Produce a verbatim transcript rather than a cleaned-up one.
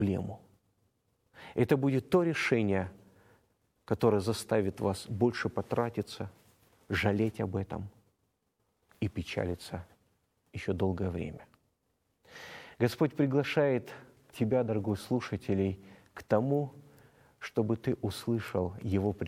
проблему. Это будет то решение, которое заставит вас больше потратиться, жалеть об этом и печалиться еще долгое время. Господь приглашает тебя, дорогой слушатель, к тому, чтобы ты услышал Его приглашение.